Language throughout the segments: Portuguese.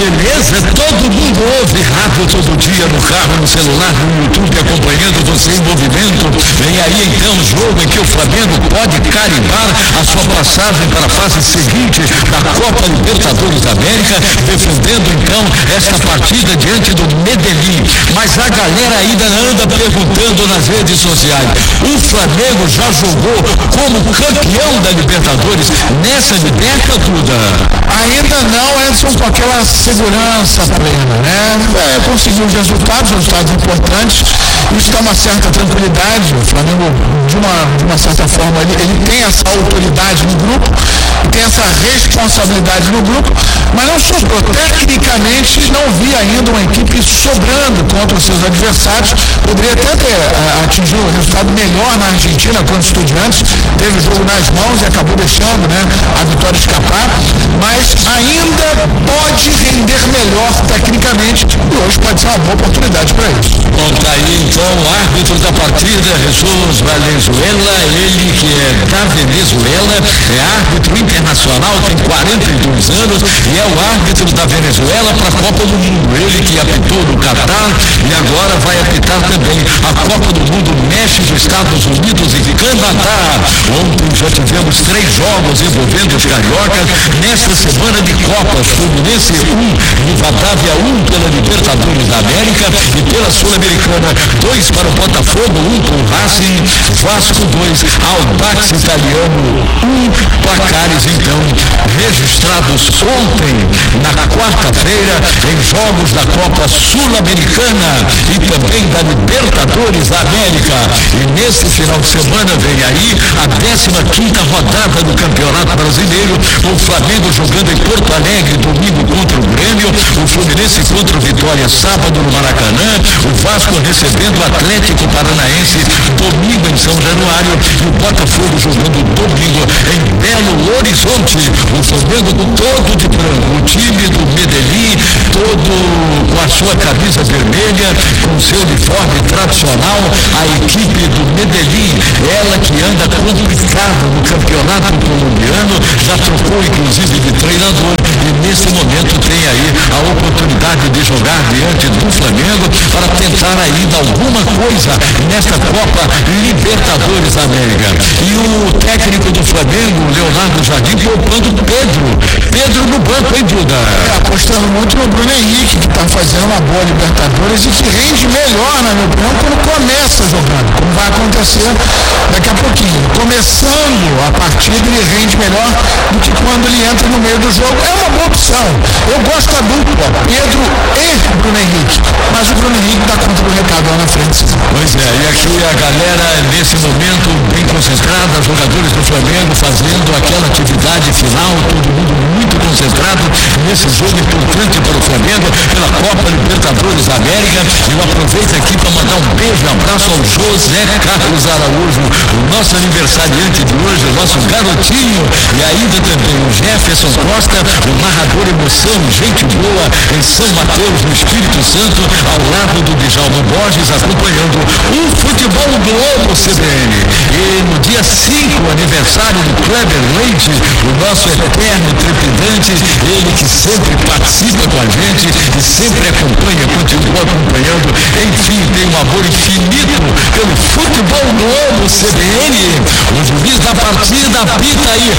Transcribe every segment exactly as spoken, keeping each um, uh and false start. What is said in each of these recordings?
beleza? Todo mundo ouve rádio todo dia, no carro, no celular, no YouTube, acompanhando você em movimento. Vem aí então o jogo em que o Flamengo pode carimbar a sua passagem para a fase seguinte da Copa Libertadores da América, defendendo então esta partida diante do Medellín. Mas a galera ainda anda perguntando nas redes sociais: o Flamengo já jogou como campeão da Libertadores nessa Liberta, Duda? Ainda não, Edson, com aquela segurança plena, né? É, conseguiu os resultados, resultados importantes, isso dá uma certa tranquilidade. O Flamengo, de uma, de uma certa forma, ele, ele tem essa autoridade no grupo, tem essa responsabilidade no grupo, mas não sobrou. Tecnicamente, não vi ainda uma equipe sobrando contra os seus adversários. Poderia até ter uh, atingido um resultado melhor na Argentina contra os Estudiantes, teve o jogo nas mãos e acabou deixando, né, a vitória escapar, mas ainda pode render melhor tecnicamente e hoje pode ser uma boa oportunidade para isso. Bom, tá aí então o árbitro da partida, Jesus Valenzuela, ele que é da Venezuela, é árbitro internacional, tem quarenta e dois anos e é o árbitro da Venezuela para a Copa do Mundo. Ele que apitou no Catar e agora vai apitar também a Copa do Mundo México, Estados Unidos e Canadá. Ontem já tivemos três jogos envolvendo os cariocas. Nesta semana de Copas, Fluminense um, Rivadavia um pela Libertadores da América e pela Sul-Americana, dois para o Botafogo, um para o Racing, Vasco dois, Audax Italiano um, placares então registrados ontem, na quarta-feira, em jogos da Copa Sul-Americana e também da Libertadores da América. E nesse final de semana vem aí a décima quinta rodada do Campeonato Brasileiro, o Flamengo jogando em Porto Alegre, domingo contra o Grêmio, o Fluminense contra o Vitória, sábado no Maracanã, o Vasco recebendo o Atlético Paranaense, domingo em São Januário, e o Botafogo jogando domingo em Belo Horizonte. O Flamengo todo de branco, o time do Medellín todo com a sua camisa vermelha, com seu uniforme tradicional, a equipe do Medellín, ela que anda complicada no campeonato colombiano, já trocou inclusive de treinador e nesse momento tem aí a oportunidade de jogar diante do Flamengo para tentar ainda alguma coisa nesta Copa Libertadores da América. E o técnico do Flamengo, Leonardo Jardim, poupando Pedro Pedro no banco, hein, Duda? É, apostando muito no Bruno Henrique, que está fazendo uma boa Libertadores e que rende melhor, na minha opinião, quando começa jogando, como vai acontecer daqui a pouquinho. Começando a partida, ele rende melhor do que quando ele entra no meio do jogo. É uma boa opção. Eu gosto da dupla, Pedro e Bruno Henrique, mas o Bruno Henrique dá conta do recado lá na frente. Pois é, e aqui a galera, nesse momento, bem concentrada, jogadores do Flamengo fazendo aquela atividade final, todo mundo muito concentrado nesse jogo importante para o Flamengo, pela Copa Libertadores da América. Eu aproveito aqui para mandar um beijo, um abraço ao José Carlos Araújo, o nosso aniversariante de hoje, o nosso garotinho, e ainda também o Jefferson Costa, o narrador emoção, gente boa, em São Mateus, no Espírito Santo, ao lado do Djalma Borges, acompanhando o Futebol Globo C B N. E no dia cinco, aniversário do Kleber Leite, o nosso eterno trepidante, ele que sempre participa com a gente e sempre acompanha, continua acompanhando, enfim, tem um amor infinito pelo Futebol Globo C B N. O juiz da partida apita aí,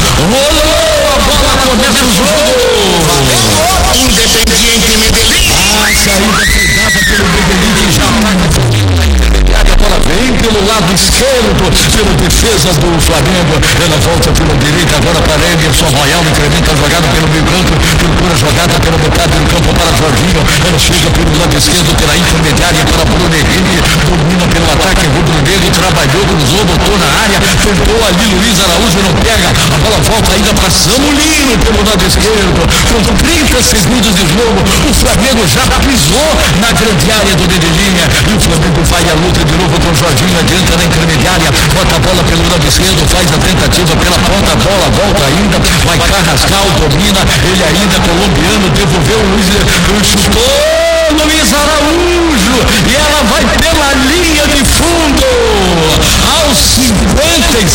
rolou a bola, começa o jogo. Independiente Medellín. A saída foi dada pelo Medellín, que já está na intermediária. A bola vem pelo lado esquerdo, pela defesa do Flamengo. Ela volta pela direita agora para Emerson Royal, incrementa a jogada pelo meio campo, procura a jogada pela metade do campo para Jorginho. Ela chega pelo lado esquerdo, pela intermediária para Bruno Henrique, domina pelo ataque rubro-negro, trabalhou, cruzou, botou na área, tentou ali Luiz Araújo, não pega. A bola volta ainda para Samulino pelo lado esquerdo. Com trinta segundos de jogo, o Flamengo já pisou na grande área do Medellín e o Flamengo vai à luta de novo com o Jorginho, adianta na intermediária, bota a bola pelo lado esquerdo, faz a tentativa pela ponta, a bola volta ainda, vai Carrascal, domina, ele ainda colombiano, devolveu o Luiz, chutou Luiz Araújo e ela vai pela linha de fundo aos cinquenta e cinco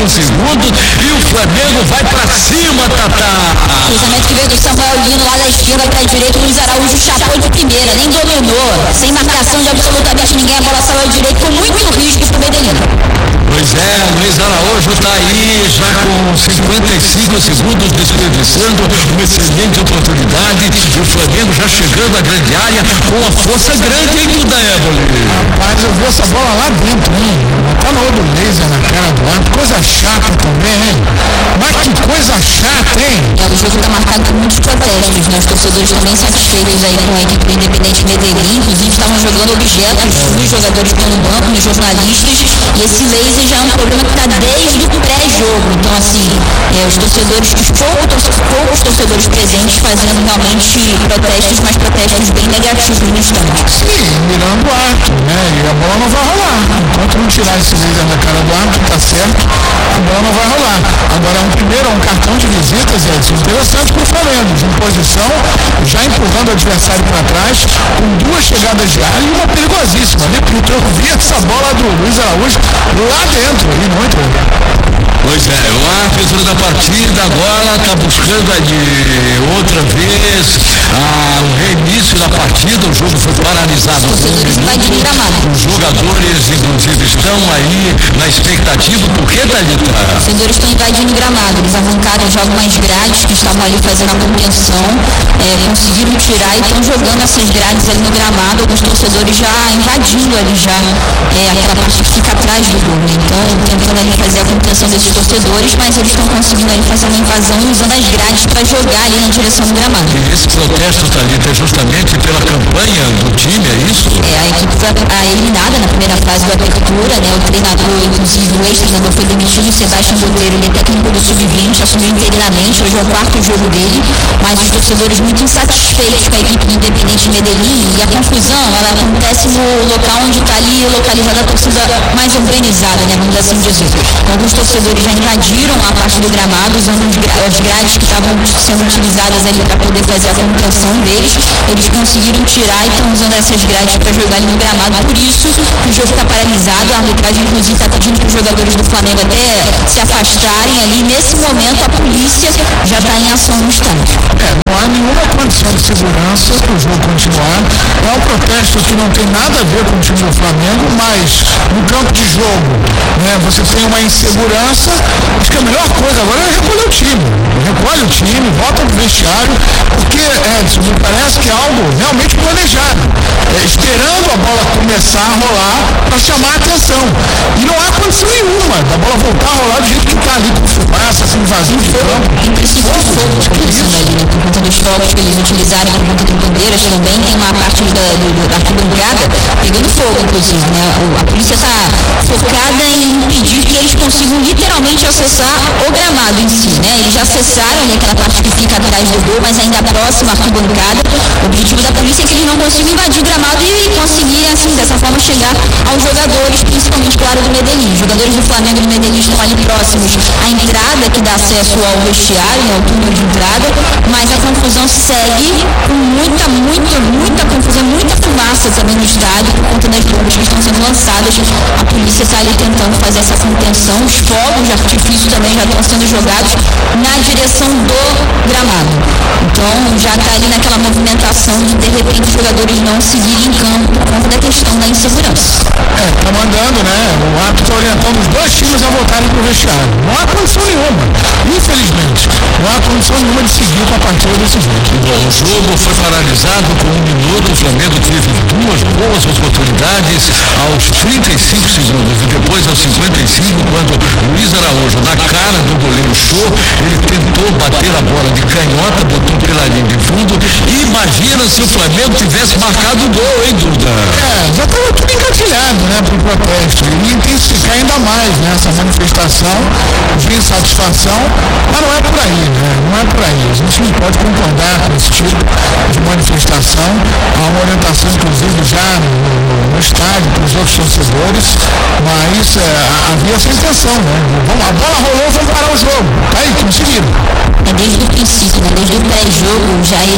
o segundo e o Flamengo vai pra cima, Tatá. Cruzamento que veio do Samuel Lino lá da esquerda pra direita, o Luiz Araújo chapou de primeira, nem dominou, sem marcação de absolutamente ninguém, a bola saiu direito com muito risco pro Medellín. Pois é, Luiz Araújo está aí já com cinquenta e cinco segundos desperdiçando uma excelente oportunidade e o Flamengo já chegando à grande área com uma força grande, hein, Duda Éboli? Rapaz, eu vi essa bola lá dentro, hein? Tá no olho do laser na cara do ar, coisa chata também, hein? Mas que coisa chata, hein? É, o jogo está marcado por muitos protestos, né? Os torcedores também satisfeitos aí com a equipe do Independente Medellín, inclusive estavam jogando objetos nos jogadores que estão no banco, nos jornalistas, e esse laser já é um problema que está desde o pré-jogo. Então, assim, é, os torcedores, os poucos, poucos torcedores presentes fazendo realmente protestos, mas protestos bem negativos no estádio. Sim, mirando o árbitro, né? E a bola não vai rolar. Enquanto não tirar esse laser da cara do árbitro, tá certo, a bola não vai rolar. Agora, um primeiro, um cartão de visitas, Edson, interessante pro Flamengo, de imposição, já empurrando o adversário para trás, com duas chegadas de área e uma perigosíssima. Repito, eu vi essa bola do Luiz Araújo lá dentro, e não entrou. Pois é, o árbitro da partida agora está buscando ali outra vez ah, o reinício da partida. O jogo foi paralisado. Os torcedores invadindo gramado. Os jogadores, inclusive, estão aí na expectativa. Por que, Thalita? Os torcedores estão invadindo gramado. Eles arrancaram já algumas grades que estavam ali fazendo a contenção, é, conseguiram tirar e estão jogando essas grades ali no gramado. Alguns torcedores já invadindo ali já é, aquela parte que fica atrás do gol. Então, tentando ali fazer a contenção desses torcedores, mas eles estão conseguindo ali fazer uma invasão usando as grades para jogar ali na direção do gramado. E esse protesto, Thalita, é justamente pela campanha do time, é isso? É, a equipe foi eliminada na primeira fase da abertura, né? O treinador, inclusive o ex-treinador foi demitido, o Sebastião Botelho, ele é técnico do sub vinte, assumiu interinamente, hoje é o quarto jogo dele, mas os torcedores muito insatisfeitos com a equipe do Independente Medellín, e a confusão, ela acontece no local onde está ali localizada a torcida mais organizada, né? Vamos assim dizer. Alguns torcedores já invadiram a parte do gramado, usando as grades que estavam sendo utilizadas ali para poder fazer a contenção deles. Eles conseguiram tirar e estão usando essas grades para jogar ali no gramado. Por isso, o jogo está paralisado. A arbitragem, inclusive, está pedindo para os jogadores do Flamengo até se afastarem ali. Nesse momento, a polícia já está em ação no estádio. É, não há nenhuma condição de segurança para o jogo continuar. É um protesto que não tem nada a ver com o time do Flamengo, mas no campo de jogo, né, você tem uma insegurança. Acho que a melhor coisa agora é recolher o time. Recolhe o time, volta pro vestiário, porque, Edson, me parece que é algo realmente planejado. É, esperando a bola começar a rolar para chamar a atenção. E não há condição nenhuma da bola voltar a rolar do jeito que está ali, com fumaça, assim, vazio de campo. Em princípio, de fogo acontecendo ali, né? Por conta dos fogos que eles utilizaram, por conta de bandeiras também, tem uma parte da, do, da arquibancada pegando fogo, inclusive, né? A polícia está focada em impedir que eles consigam literalmente acessar o gramado em si, né? Eles já acessaram ali aquela parte que fica atrás do gol, mas ainda próxima à arquibancada. O objetivo da polícia é que eles não consigam invadir o gramado e conseguir, assim, dessa forma, chegar aos jogadores, principalmente, claro, do Medellín. Os jogadores do Flamengo e do Medellín estão ali próximos à entrada que dá acesso ao vestiário, né, ao túnel de entrada, mas a confusão segue com muita, muita, muita confusão, muita fumaça também no estádio, por conta das bombas que estão sendo lançadas. A polícia está ali tentando fazer essa contenção. Os fogos de artifício também já estão sendo jogados na direção do gramado. Então já está ali naquela movimentação de de repente os jogadores não seguirem em campo por conta da questão da insegurança. É, tá mandando, né? O árbitro está orientando os dois times a voltarem pro vestiário. Não há condição nenhuma, infelizmente, não há condição nenhuma de seguir com a partida desse jeito. Bom, o jogo foi paralisado por um minuto. O Flamengo teve duas boas oportunidades aos trinta e cinco segundos e depois aos cinquenta e cinco, quando Luiz Araújo, na cara do goleiro Show, ele tentou bater a bola de canhota, botou pela linha de fundo. E imagina se o Flamengo tivesse marcado o gol, hein, Duda? É, já estava tudo engatilhado, né, pro protesto. E intensificar ainda mais, né, essa manifestação de insatisfação, mas não é por aí, né, não é por aí. A gente não pode concordar com esse tipo de manifestação. Há uma orientação, inclusive, já no, no, no estádio, para os outros torcedores, mas é, havia essa intenção, né? Vamos, a bola rolou, vamos parar o jogo. Tá aí, conseguiram. É desde o princípio, né, desde o pré-jogo já existe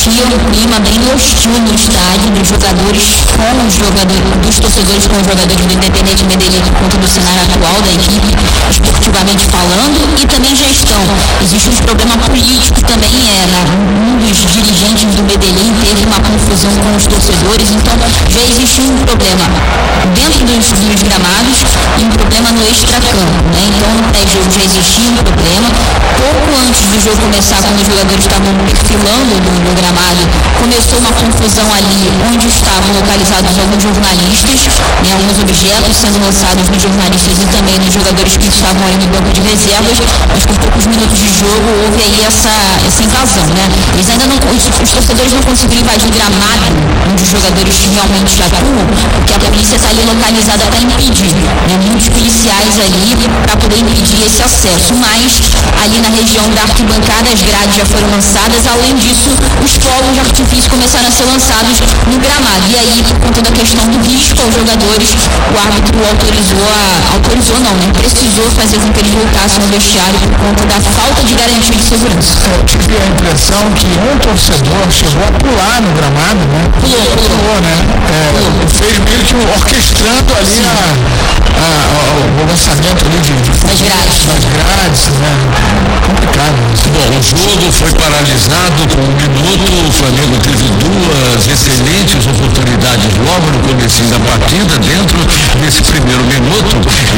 existia um clima bem hostil no estádio, dos jogadores com os jogadores, dos torcedores com os jogadores do Independente Medellín por conta do cenário atual da equipe, esportivamente falando, e também gestão. Existe um problema político também, é, na, um dos dirigentes do Medellín teve uma confusão com os torcedores, então já existe um problema dentro dos, dos gramados e um problema no extracampo, né? Então no pré-jogo já existia um problema. Pouco antes do jogo começar, quando os jogadores estavam perfilando no, no gramado, começou uma confusão ali onde estavam localizados alguns jornalistas, né? Alguns objetos sendo lançados nos jornalistas e também nos jogadores que estavam aí no banco de reservas, mas por poucos minutos de jogo houve aí essa, essa invasão, né? Eles ainda não, os, os torcedores não conseguiram invadir o gramado onde os jogadores realmente atuam, porque a polícia está ali localizada para impedir, né? Muitos policiais ali para poder impedir esse acesso, mas ali na região da arquibancada as grades já foram lançadas, além disso os fogos de artifício começaram a ser lançados no gramado, e aí por conta da questão do risco aos jogadores, o árbitro autorizou, a, autorizou não, né? Precisou fazer com que eles voltassem ao vestiário por conta da falta de garantia de segurança. Eu tive a impressão que um torcedor chegou a pular no gramado, né? Pulou, pulou, pulou né? É, pulou. Fez meio que orquestrando ali a, a, a, o lançamento ali de, de das grades. Das grades, né? Complicado. Bom, o jogo foi paralisado por um minuto, o Flamengo teve duas excelentes oportunidades logo no começo da partida, dentro desse primeiro minuto,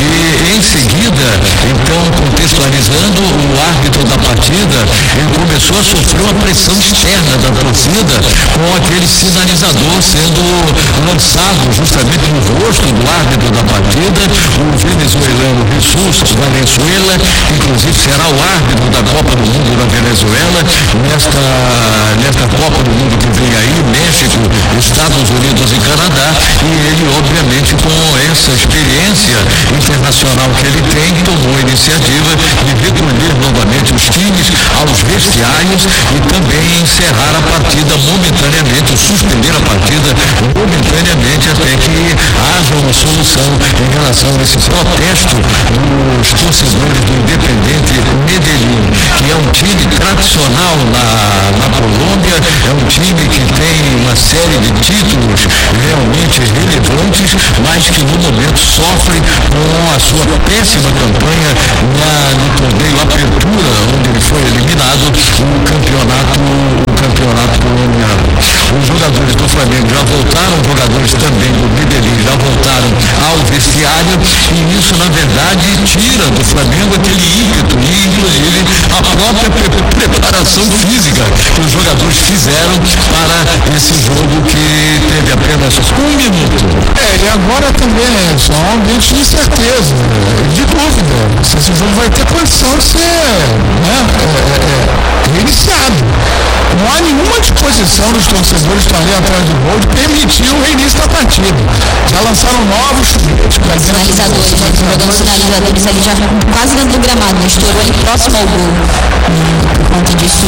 e em seguida, então, contextualizando, o árbitro da partida, ele começou a sofrer uma pressão externa da torcida, com aquele sinalizador sendo lançado justamente no rosto do árbitro da partida, o venezuelano Jesus Valenzuela, inclusive será o árbitro da Copa do Mundo da Venezuela, nesta, nesta Copa do Mundo que vem aí, México, Estados Unidos e Canadá, e ele, obviamente, com essa experiência internacional que ele tem, tomou a iniciativa de recolher novamente os times aos vestiários e também encerrar a partida momentaneamente, suspender a partida momentaneamente até que haja uma solução em relação a esse protesto dos torcedores do Independente Medellín, que é um time tradicional na, na Colômbia, é um time que tem uma série de títulos realmente relevantes, mas que no momento sofre com a sua péssima campanha na, no torneio Apertura, onde ele foi eliminado, o campeonato, o campeonato colombiano. Os jogadores do Flamengo já voltaram, os jogadores também do Medellín já voltaram ao vestiário, e isso na verdade tira do Flamengo aquele ímpeto e inclusive a própria pre preparação física que os jogadores fizeram para esse jogo que teve apenas um minuto. É, e agora também é só um ambiente de incerteza, de dúvida, se esse jogo vai ter condição de ser, né, é, é, reiniciado. Não há nenhuma disposição dos torcedores que estão ali atrás do gol de permitir o reinício da partida. Já lançaram novos sinalizadores, né? Jogando sinalizadores ali já quase dentro do gramado, né? Estourou ali próximo ao gol. Por conta disso,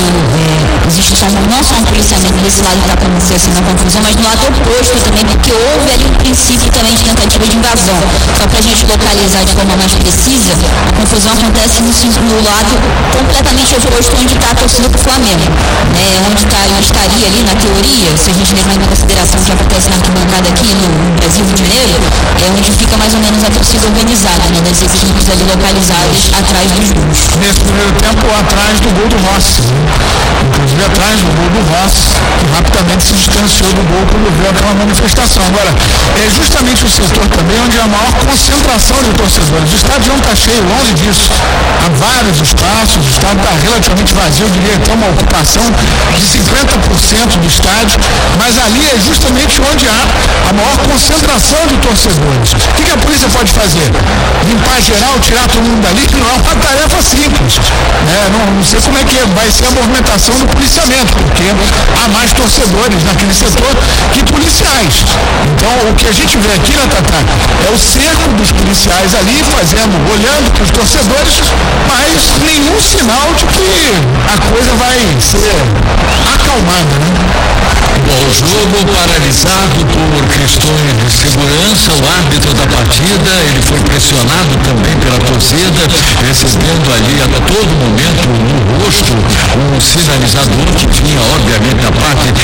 é, existe só, não só um policiamento desse lado que está acontecendo assim na confusão, mas do lado oposto também, porque houve ali um princípio também de tentativa de invasão. Só para a gente localizar de forma mais precisa, a confusão acontece no, no lado completamente oposto onde está a torcida do Flamengo, né? Onde, tá, onde estaria ali, na teoria, se a gente levar em consideração o que acontece na arquibancada aqui no Brasil de Janeiro, é onde fica mais ou menos a torcida organizada, né? Das equipes ali localizadas atrás dos gols. Nesse primeiro tempo, atrás do gol do Rossi, inclusive atrás do gol do Rossi, que rapidamente se distanciou do gol quando viu aquela manifestação. Agora, é justamente o setor também onde há a maior concentração de torcedores. O estádio não está cheio, longe disso. Há vários espaços, o estádio está relativamente vazio, eu diria até uma ocupação de cinquenta por cento do estádio, mas ali é justamente onde há a maior concentração de torcedores. O que, que a polícia pode fazer? Limpar geral, tirar todo mundo dali? Não é uma tarefa simples, né? Não, não sei como é que vai ser a movimentação do policiamento, porque há mais torcedores naquele setor que policiais. Então, o que a gente vê aqui na Tatá é o cerco dos policiais ali, fazendo, olhando para os torcedores, mas nenhum sinal de que a coisa vai ser acalmada, né? Bom, o jogo paralisado por questões de segurança, o árbitro da partida, ele foi pressionado também pela torcida, recebendo ali a todo momento no rosto um sinalizador que tinha, obviamente, a parte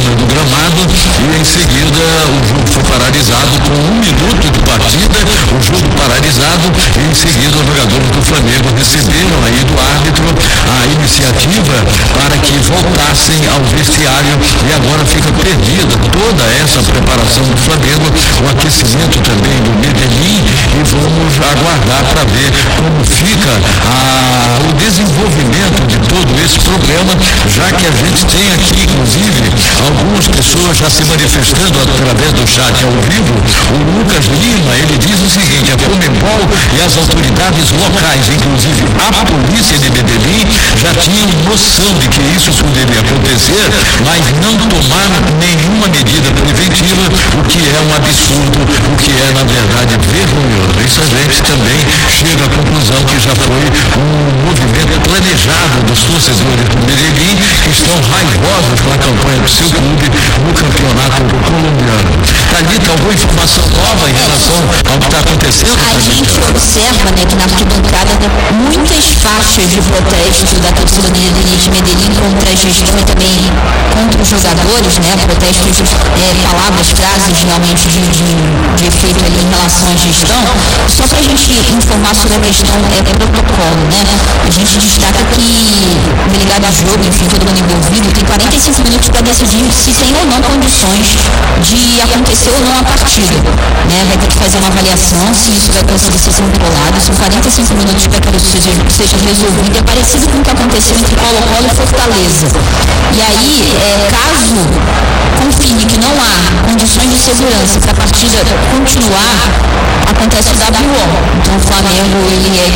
cena do gramado e em seguida o jogo foi paralisado com um minuto de partida, o jogo paralisado e em seguida os jogadores do Flamengo receberam aí do árbitro a iniciativa para que voltassem ao vestiário e agora fica perdida toda essa preparação do Flamengo, o aquecimento também do Medellín e vamos aguardar para ver como fica a, o desenvolvimento de todo esse problema, já que a gente tem aqui, inclusive, algumas pessoas já se manifestando através do chat ao vivo. O Lucas Lima, ele diz o seguinte: a Conmebol e as autoridades locais, inclusive a polícia de Medellín, já tinham noção de que isso poderia acontecer, mas não tomaram nenhuma medida preventiva, o que é um absurdo, o que é, na verdade, vergonhoso. Isso a gente também chega à conclusão que já foi um movimento planejado dos torcedores do Medellín, que estão raivosos com a campanha do seu clube no campeonato colombiano. Thalita, alguma informação nova em relação ao que está acontecendo? A gente observa, né, que na arquibancada muitas faixas de protesto da torcida do Medellín contra a gestão e também contra os jogadores, né, protestos, é, palavras, frases realmente de, de, de efeito ali em relação à gestão. Só para a gente informar sobre a questão é, protocolo, né, a gente destaca que o delegado de jogo, enfim, todo mundo envolvido, tem quarenta e cinco minutos para decidir se tem ou não condições de acontecer ou não a partida, né, vai ter que fazer uma avaliação se isso vai conseguir ser controlado. São quarenta e cinco minutos para que isso seja, seja resolvido. É parecido com o que aconteceu entre Colo-Colo e Fortaleza. E aí, é, caso confirme que não há condições de segurança para a partida continuar, acontece o W O. Então o Flamengo, ele é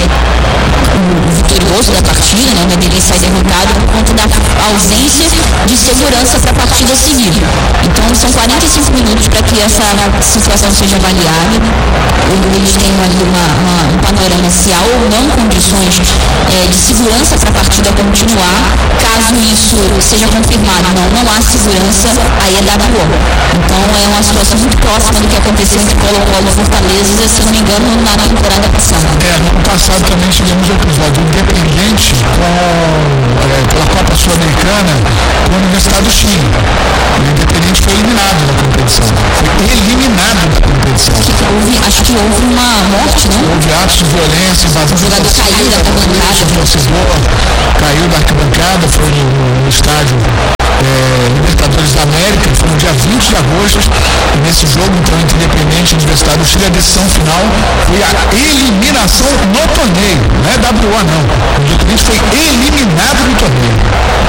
o vitorioso da partida, né? O Medellín sai derrotado por conta da ausência de segurança para a partida seguir. Então são quarenta e cinco minutos para que essa situação seja avaliada. Eles têm ali uma, uma, um panorama se há ou não condições é, de segurança para a partida continuar. Caso isso seja confirmado, não, não há segurança, aí é W O. Então é uma situação muito próxima do que aconteceu entre Colo-Colo e Fortaleza, se não me engano, na temporada passada. É, no ano passado também tivemos um episódio independente com, é, pela Copa Sul-Americana com a Universidade do Chile. O Independente foi eliminado da competição. Foi eliminado da competição. Houve, acho que houve uma morte, não? Houve atos de violência, invasão. O jogador caiu da arquibancada. O torcedor caiu da arquibancada, foi no, no estádio é, Libertadores da América, foi no dia vinte de agosto. E nesse jogo, então, entre Independente e Universidade do Chile, a decisão final foi a eliminação no torneio. Não é W O, não. O Independente foi eliminado do torneio.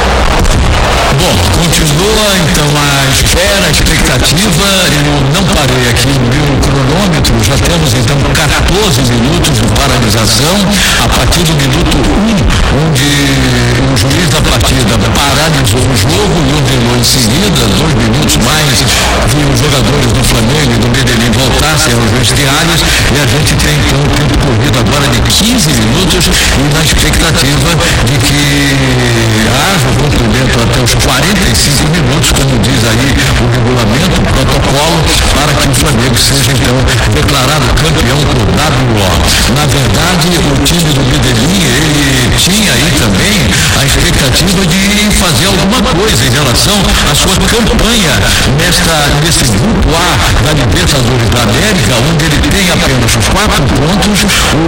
Bom, continua então a espera, a expectativa. Eu não parei aqui no meu cronômetro, já temos então quatorze minutos de paralisação. A partir do minuto um, onde o juiz da partida paralisou o jogo e ordenou em seguida, dois minutos mais, que os jogadores do Flamengo e do Medellín voltassem aos vestiários, e a gente tem então o tempo corrido agora de quinze minutos e na expectativa de que haja o cumprimento até os quarenta e cinco minutos, como diz aí o regulamento, o protocolo, para que o Flamengo seja então declarado campeão por W O. Na verdade, o time do Medellín, ele tinha aí também a expectativa de fazer alguma coisa em relação à sua campanha nesta, nesse grupo A da Libertadores da América, onde ele tem apenas quatro pontos.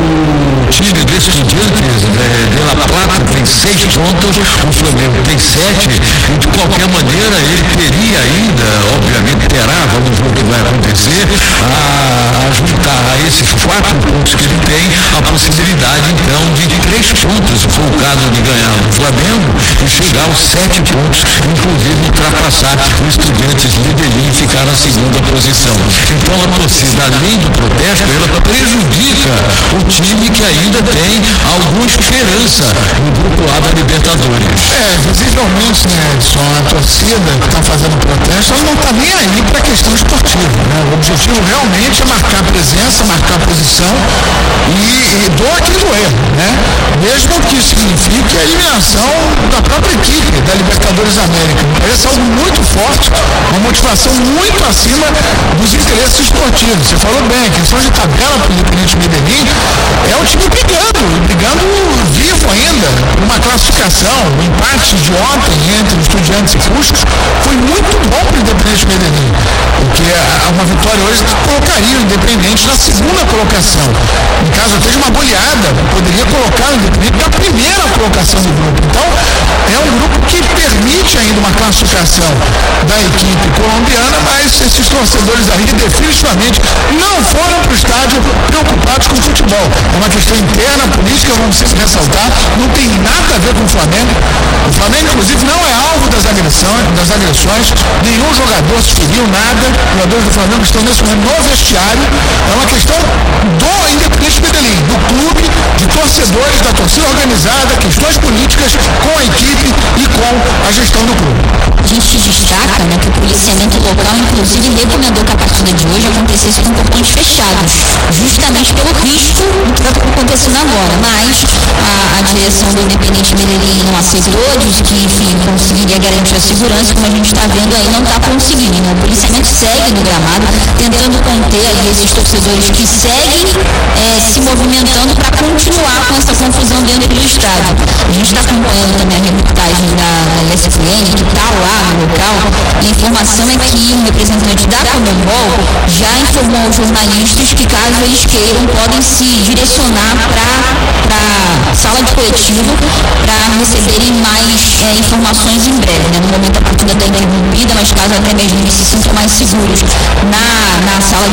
O time de Estudiantes eh, de La Plata tem seis pontos, o Flamengo tem sete, e de qualquer maneira ele teria ainda, obviamente terá, vamos ver o que vai acontecer, a, a juntar a esses quatro pontos que ele tem a possibilidade então de três pontos, se for o caso de ganhar o Flamengo, e chegar aos sete pontos, inclusive ultrapassar o Estudiantes Medellín e ficar na segunda posição. Então a torcida, além do protesto, ela prejudica o time que ainda tem alguma esperança no grupo A da Libertadores. É, visivelmente, né, Edson, a torcida que está fazendo protesto, ela não está nem aí para a questão esportiva, né? O objetivo realmente é marcar presença, marcar posição e, e doa quem doer, né? Mesmo que signifique a eliminação da própria equipe da Libertadores da América. Parece algo muito forte, uma motivação muito acima dos interesses esportivos. Você falou bem, a questão de tabela para o Independente Medellín é o time brigando, brigando vivo ainda, uma classificação, o empate de ontem entre os Estudiantes e Cusco foi muito bom torcedores colocariam o Independente na segunda colocação. Em caso até de uma goleada, poderia colocar o Independente na primeira colocação do grupo. Então, é um grupo que permite ainda uma classificação da equipe colombiana, mas esses torcedores aí definitivamente não foram para o estádio preocupados com o futebol. É uma questão interna, política, vamos sempre ressaltar, não tem nada a ver com o Flamengo. O Flamengo, inclusive, não é alvo das agressões, das agressões. Nenhum jogador se feriu, nada. Os jogadores do Flamengo estão nesse momento no vestiário. É uma questão do Independente Medellín, do clube, de torcedores, da torcida organizada, questões políticas com a equipe e com a gestão do clube. A gente destaca, né, que o policiamento local, inclusive, recomendou que a partida de hoje acontecesse com portões fechados, justamente pelo risco do que está acontecendo agora. Mas a, a direção do Independente Medellín não aceitou, disse que, enfim, conseguiria garantir a segurança, como a gente está vendo aí, não está conseguindo. Né? O policiamento segue no gramado, tentando conter ali esses torcedores que seguem é, se movimentando para continuar com essa confusão dentro do estádio. A gente está acompanhando também a reportagem da E S P N, que está lá no local, e a informação é que um representante da Conmebol já informou aos jornalistas que, caso eles queiram, podem se direcionar para a sala de coletivo para receberem mais é, informações em breve. Né? No momento a partida está interrompida, mas caso até mesmo eles se sintam mais seguros na, na sala